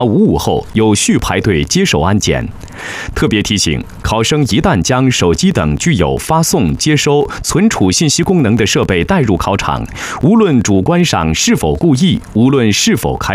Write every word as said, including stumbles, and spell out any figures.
五五后有序排队接受安检。特别提醒，考生一旦将手机等具有发送、接收、存储信息功能的设备带入考场，无论主观上是否故意，无论是否开